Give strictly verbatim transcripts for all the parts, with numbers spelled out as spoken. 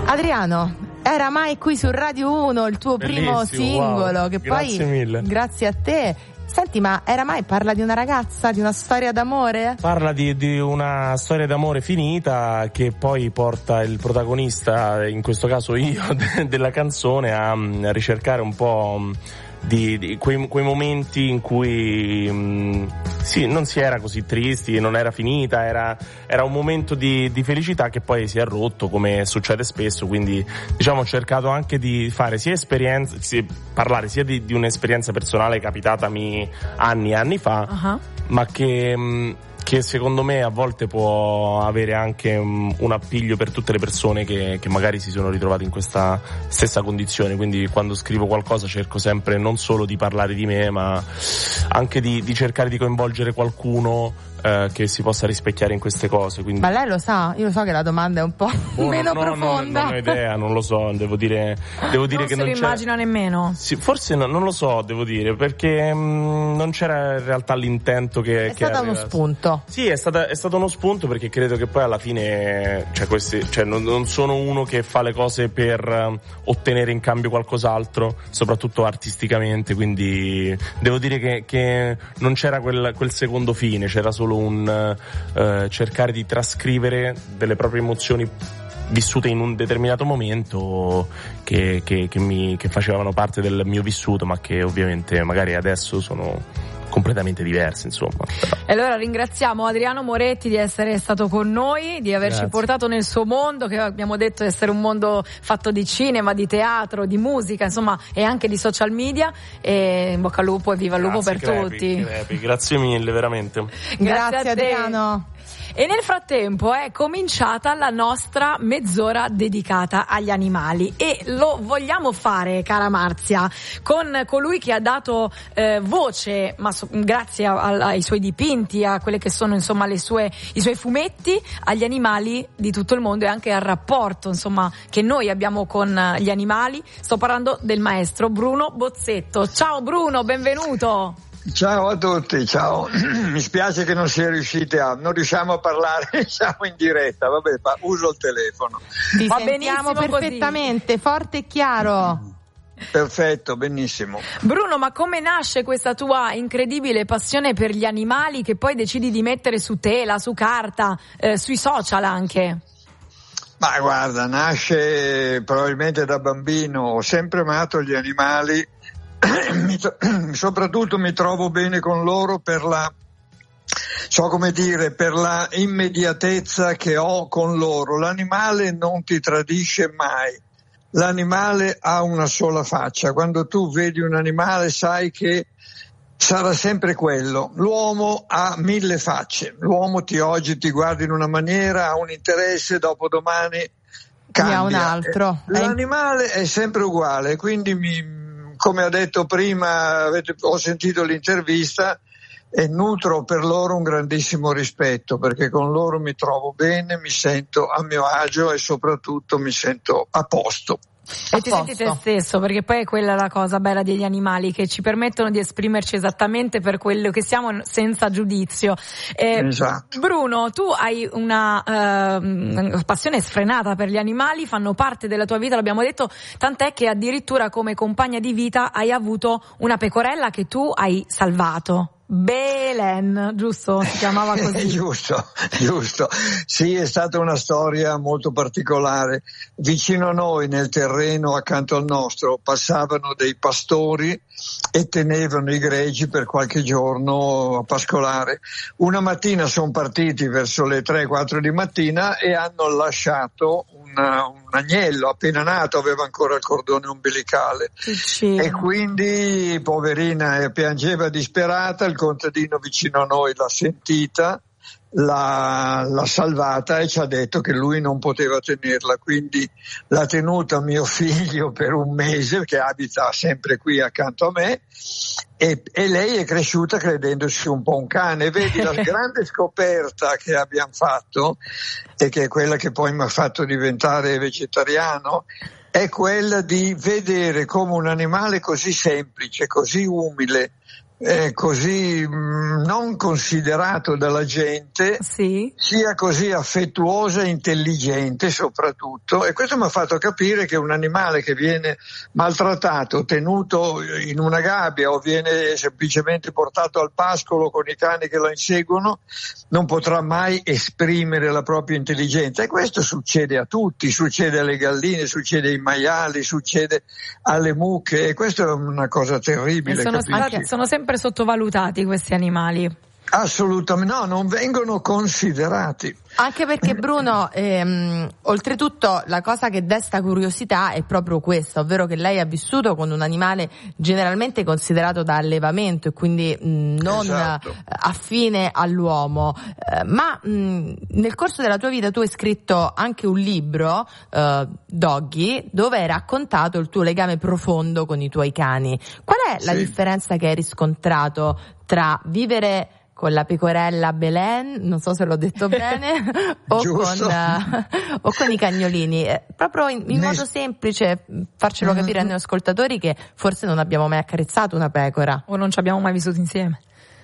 Adriano, era mai qui su Radio uno il tuo Bellissimo, primo singolo, wow. che Grazie poi mille. Grazie a te. Senti, ma era mai parla di una ragazza, di una storia d'amore? Parla di, di una storia d'amore finita che poi porta il protagonista, in questo caso io, de, della canzone a, a ricercare un po' di, di quei, quei momenti in cui mh, sì, non si era così tristi, non era finita, era, era un momento di, di felicità che poi si è rotto, come succede spesso. Quindi diciamo ho cercato anche di fare sia esperienza, sì, parlare sia di, di un'esperienza personale capitatami anni e anni fa, uh-huh. ma che mh, che secondo me a volte può avere anche um, un appiglio per tutte le persone che, che magari si sono ritrovate in questa stessa condizione. Quindi quando scrivo qualcosa cerco sempre non solo di parlare di me, ma anche di, di cercare di coinvolgere qualcuno eh, che si possa rispecchiare in queste cose. Quindi... Ma lei lo sa? Io lo so che la domanda è un po' oh, meno no, profonda. No, non ho idea, non lo so, devo dire, devo dire non che se non lo c'è... immagina nemmeno. Sì, forse no, non lo so, devo dire, perché mh, non c'era in realtà l'intento che... È che stato aveva... uno spunto. Sì, è, stata, è stato uno spunto, perché credo che poi alla fine, cioè, questi, cioè non, non sono uno che fa le cose per uh, ottenere in cambio qualcos'altro, soprattutto artisticamente, quindi devo dire che, che non c'era quel, quel secondo fine, c'era solo un uh, cercare di trascrivere delle proprie emozioni vissute in un determinato momento che, che, che, mi, che facevano parte del mio vissuto, ma che ovviamente magari adesso sono completamente diverse, insomma. E allora ringraziamo Adriano Moretti di essere stato con noi, di averci Grazie. portato nel suo mondo, che abbiamo detto essere un mondo fatto di cinema, di teatro, di musica, insomma, e anche di social media. E in bocca al lupo e viva il lupo per crepi, tutti. Crepi. Grazie mille, veramente. Grazie, Grazie a te. Adriano. E nel frattempo è cominciata la nostra mezz'ora dedicata agli animali, e lo vogliamo fare, cara Marzia, con colui che ha dato eh, voce, ma so, grazie a, a, ai suoi dipinti, a quelle che sono insomma le sue, i suoi fumetti, agli animali di tutto il mondo, e anche al rapporto insomma che noi abbiamo con gli animali. Sto parlando del maestro Bruno Bozzetto. Ciao Bruno, benvenuto. Ciao a tutti, ciao. Mi spiace che non si è riusciti a, non riusciamo a parlare, siamo in diretta, vabbè, ma uso il telefono. Ti Va sentiamo benissimo perfettamente, così. Forte e chiaro. Perfetto, benissimo. Bruno, ma come nasce questa tua incredibile passione per gli animali che poi decidi di mettere su tela, su carta, eh, sui social anche? Ma guarda, nasce probabilmente da bambino, ho sempre amato gli animali. Mi to- soprattutto mi trovo bene con loro per la, so come dire, per la immediatezza che ho con loro. L'animale non ti tradisce mai, l'animale ha una sola faccia. Quando tu vedi un animale sai che sarà sempre quello. L'uomo ha mille facce, l'uomo ti oggi ti guarda in una maniera, ha un interesse, dopodomani cambia. Ne ha un altro. L'animale è sempre uguale, quindi mi come ho detto prima, avete, ho sentito l'intervista e nutro per loro un grandissimo rispetto, perché con loro mi trovo bene, mi sento a mio agio e soprattutto mi sento a posto. E ti senti te stesso, perché poi è quella la cosa bella degli animali, che ci permettono di esprimerci esattamente per quello che siamo, senza giudizio. Eh, esatto. Bruno, tu hai una uh, passione sfrenata per gli animali, fanno parte della tua vita, l'abbiamo detto, tant'è che addirittura come compagna di vita hai avuto una pecorella che tu hai salvato. Belen, giusto? Si chiamava così. giusto, giusto. Sì, è stata una storia molto particolare. Vicino a noi, nel terreno accanto al nostro, passavano dei pastori e tenevano i greggi per qualche giorno a pascolare. Una mattina sono partiti verso le tre quattro di mattina e hanno lasciato una, un agnello appena nato, aveva ancora il cordone ombelicale. Sì. E quindi poverina piangeva disperata, il contadino vicino a noi l'ha sentita, l'ha, l'ha salvata e ci ha detto che lui non poteva tenerla, quindi l'ha tenuta mio figlio per un mese, che abita sempre qui accanto a me, e, e lei è cresciuta credendosi un po' un cane. Vedi, la grande scoperta che abbiamo fatto, e che è quella che poi mi ha fatto diventare vegetariano, è quella di vedere come un animale così semplice, così umile, è così mh, non considerato dalla gente, sì. sia così affettuosa e intelligente soprattutto, e questo mi ha fatto capire che un animale che viene maltrattato, tenuto in una gabbia o viene semplicemente portato al pascolo con i cani che lo inseguono non potrà mai esprimere la propria intelligenza, e questo succede a tutti, succede alle galline, succede ai maiali, succede alle mucche, e questa è una cosa terribile. Sono, capisci? sono sempre sottovalutati questi animali. Assolutamente no, non vengono considerati. Anche perché Bruno, ehm, oltretutto la cosa che desta curiosità è proprio questa, ovvero che lei ha vissuto con un animale generalmente considerato da allevamento e quindi mh, non esatto. eh, affine all'uomo, eh, ma mh, nel corso della tua vita tu hai scritto anche un libro, eh, Doggy, dove hai raccontato il tuo legame profondo con i tuoi cani. Qual è la Sì. differenza che hai riscontrato tra vivere con la pecorella Belen, non so se l'ho detto bene, o, con, uh, o con i cagnolini? Eh, proprio in, in modo semplice, farcelo capire ai nostri ascoltatori che forse non abbiamo mai accarezzato una pecora. O non ci abbiamo mai vissuto insieme.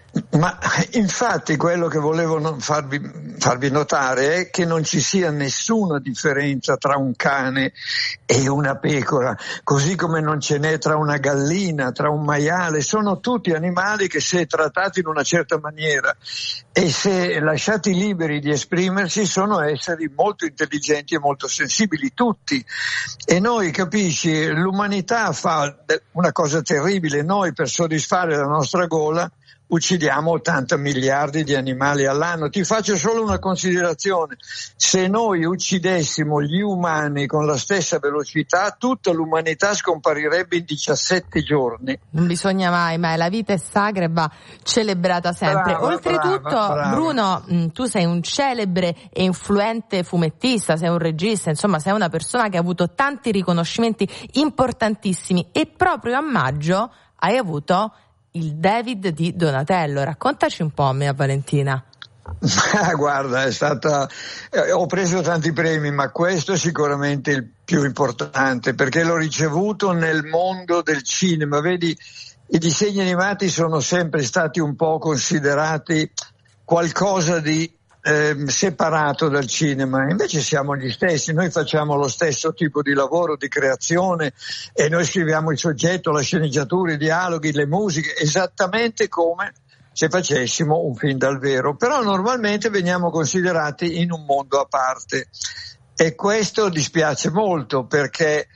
Ma infatti quello che volevo farvi, farvi notare è che non ci sia nessuna differenza tra un cane e una pecora, così come non ce n'è tra una gallina, tra un maiale. Sono tutti animali che, se trattati in una certa maniera e se lasciati liberi di esprimersi, sono esseri molto intelligenti e molto sensibili, tutti. E noi, capisci, l'umanità fa una cosa terribile: noi, per soddisfare la nostra gola, uccidiamo ottanta miliardi di animali all'anno. Ti faccio solo una considerazione: se noi uccidessimo gli umani con la stessa velocità, tutta l'umanità scomparirebbe in diciassette giorni. Non bisogna mai, ma la vita è sacra e va celebrata sempre. Brava, Oltretutto, brava, brava. Bruno, mh, tu sei un celebre e influente fumettista, sei un regista, insomma sei una persona che ha avuto tanti riconoscimenti importantissimi, e proprio a maggio hai avuto il David di Donatello. Raccontaci un po', a me, a Valentina. Ah, guarda, è stata eh, ho preso tanti premi, ma questo è sicuramente il più importante, perché l'ho ricevuto nel mondo del cinema. Vedi, i disegni animati sono sempre stati un po' considerati qualcosa di eh, separato dal cinema, invece siamo gli stessi. Noi facciamo lo stesso tipo di lavoro di creazione, e noi scriviamo il soggetto, la sceneggiatura, i dialoghi, le musiche, esattamente come se facessimo un film dal vero, però normalmente veniamo considerati in un mondo a parte, e questo dispiace molto, perché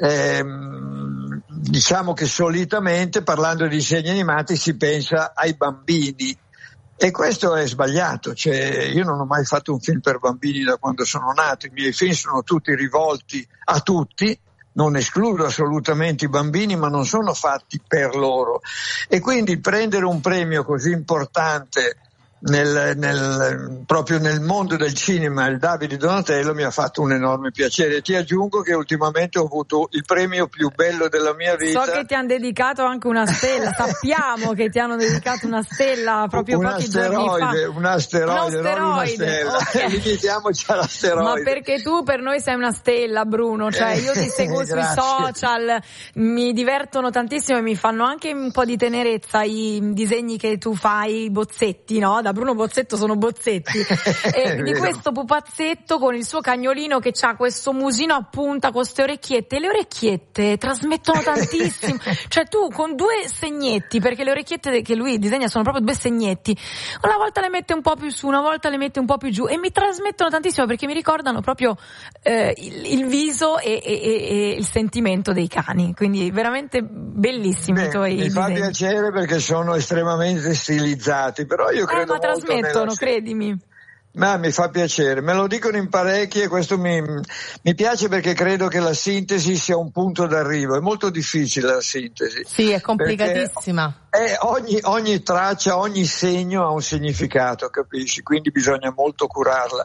ehm, diciamo che solitamente, parlando di disegni animati, si pensa ai bambini, e questo è sbagliato. Cioè, io non ho mai fatto un film per bambini da quando sono nato, i miei film sono tutti rivolti a tutti, non escludo assolutamente i bambini, ma non sono fatti per loro, e quindi prendere un premio così importante nel, nel, proprio nel mondo del cinema, il David di Donatello, mi ha fatto un enorme piacere. Ti aggiungo che ultimamente ho avuto il premio più bello della mia vita. So che ti hanno dedicato anche una stella, sappiamo che ti hanno dedicato una stella proprio un pochi giorni fa. Un asteroide, un asteroide, non una stella. okay. Limitiamoci all'asteroide. Ma perché tu per noi sei una stella, Bruno, cioè io ti seguo sui Grazie. social, mi divertono tantissimo e mi fanno anche un po' di tenerezza i disegni che tu fai, i bozzetti, no? Da Bruno Bozzetto sono bozzetti. E di questo pupazzetto con il suo cagnolino che ha questo musino a punta con queste orecchiette, le orecchiette trasmettono tantissimo. Cioè tu con due segnetti, perché le orecchiette che lui disegna sono proprio due segnetti, una volta le mette un po' più su, una volta le mette un po' più giù, e mi trasmettono tantissimo, perché mi ricordano proprio eh, il, il viso e, e, e il sentimento dei cani, quindi veramente bellissimi. Beh, i tuoi mi disegni. fa piacere perché sono estremamente stilizzati, però io credo eh, ma molto trasmettono, nella... credimi. Ma mi fa piacere, me lo dicono in parecchi, e questo mi, mi piace, perché credo che la sintesi sia un punto d'arrivo. È molto difficile la sintesi. Sì, è complicatissima. È ogni, ogni traccia, ogni segno ha un significato, capisci? Quindi bisogna molto curarla.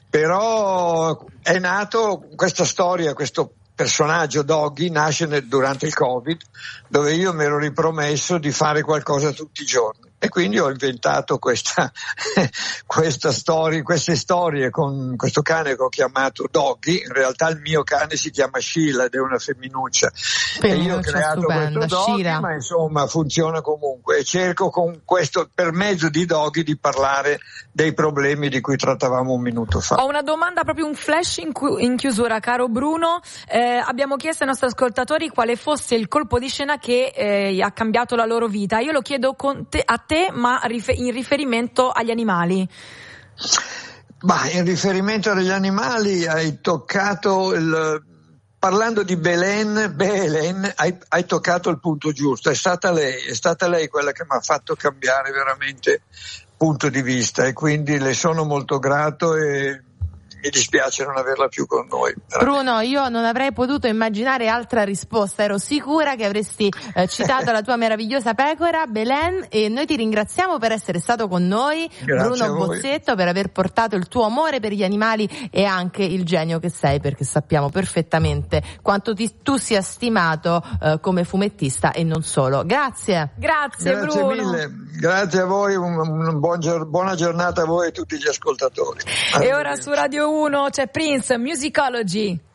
Però è nato questa storia, questo personaggio Doggy nasce nel, durante il Covid, dove io mi ero ripromesso di fare qualcosa tutti i giorni. E quindi ho inventato questa, questa storia, queste storie con questo cane che ho chiamato Doggy. In realtà il mio cane si chiama Sheila ed è una femminuccia. E io ho creato stupenda, questo Doggy, Shira. ma insomma funziona comunque. E cerco con questo, per mezzo di Doggy, di parlare dei problemi di cui trattavamo un minuto fa. Ho una domanda, proprio un flash in, cu- in chiusura, caro Bruno. Eh, abbiamo chiesto ai nostri ascoltatori quale fosse il colpo di scena che eh, ha cambiato la loro vita. Io lo chiedo con te, a te, ma rifer- in riferimento agli animali. Ma in riferimento agli animali hai toccato il... Parlando di Belen, Belen hai, hai toccato il punto giusto. È stata lei, è stata lei quella che mi ha fatto cambiare veramente punto di vista, e quindi le sono molto grato e mi dispiace non averla più con noi. Bruno, io non avrei potuto immaginare altra risposta, ero sicura che avresti eh, citato la tua meravigliosa pecora Belen, e noi ti ringraziamo per essere stato con noi. Grazie Bruno Bozzetto, per aver portato il tuo amore per gli animali e anche il genio che sei, perché sappiamo perfettamente quanto ti, tu sia stimato eh, come fumettista e non solo. Grazie. Grazie, Grazie Bruno. mille, grazie a voi, un, un buon, buona giornata a voi e a tutti gli ascoltatori. E ora su Radio uno c'è Prince, Musicology.